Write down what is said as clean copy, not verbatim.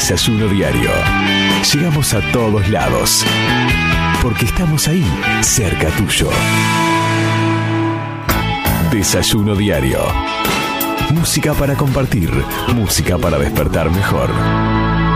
Desayuno Diario. Llegamos a todos lados, porque estamos ahí, cerca tuyo. Desayuno Diario. Música para compartir, música para despertar mejor.